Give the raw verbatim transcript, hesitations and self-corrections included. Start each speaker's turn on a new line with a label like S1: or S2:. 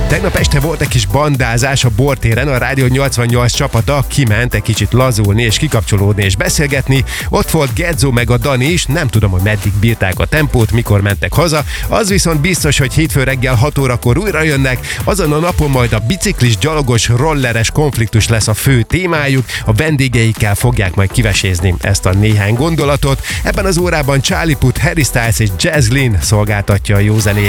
S1: Tegnap este volt egy kis bandázás a Bortéren, a Rádió nyolcvannyolc csapata kiment egy kicsit lazulni és kikapcsolódni és beszélgetni. Ott volt Gedzo meg a Dani is, nem tudom, hogy meddig bírták a tempót, mikor mentek haza. Az viszont biztos, hogy hétfő reggel hat órakor újra jönnek, azon a napon majd a biciklis, gyalogos, rolleres konfliktus lesz a fő témájuk, a vendégeikkel fogják majd kivesézni ezt a néhány gondolatot. Ebben az órában Charlie Puth, Harry Styles és Jazz Glynn szolgáltatja a jó zenét.